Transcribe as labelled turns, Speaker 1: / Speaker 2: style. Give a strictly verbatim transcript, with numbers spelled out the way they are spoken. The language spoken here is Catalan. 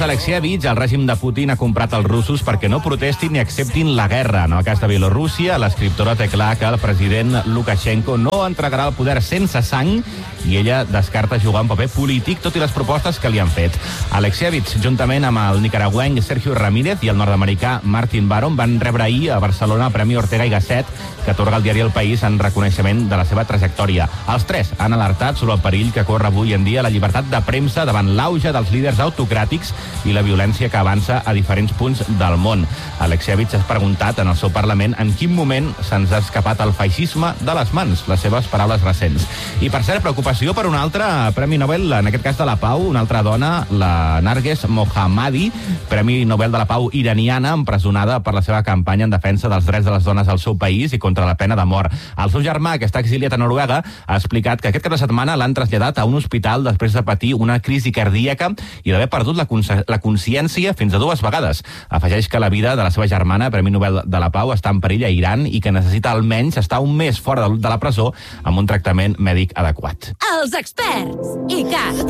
Speaker 1: Alexievich, el règim de Putin ha comprat els russos perquè no protestin ni acceptin la guerra. En el cas de Bielorússia, l'escriptora té clar que el president Lukashenko no entregarà el poder sense sang i ella descarta jugar un paper polític, tot i les propostes que li han fet. Alexievich, juntament amb el nicaragüenc Sergio Ramírez i el nord-americà Martin Baron, van rebre ahir a Barcelona el Premi Ortega y Gasset, que atorga el diari El País en reconeixement de la seva trajectòria. Els tres han alertat sobre el perill que corre avui en dia la llibertat de premsa davant l'auge dels líders autocràtics i la violència que avança a diferents punts del món. Alexievich ha preguntat en el seu Parlament en quin moment se'ns ha escapat el feixisme de les mans, les seves paraules recents. I per cert, preocupació per un altre Premi Nobel, en aquest cas de la Pau, una altra dona, la Narges Mohammadi, Premi Nobel de la Pau iraniana, empresonada per la seva campanya en defensa dels drets de les dones al seu país i contra la pena de mort. El seu germà, que està exiliat a Noruega, ha explicat que aquest cap de setmana l'han traslladat a un hospital després de patir una crisi cardíaca i d'haver perdut la, la consciència fins a dues vegades. Afegeix que la vida de la seva germana, Premi Nobel de la Pau, està en perill a Iran i que necessita almenys estar un mes fora de la presó amb un tractament mèdic adequat.
Speaker 2: Els experts i Cat.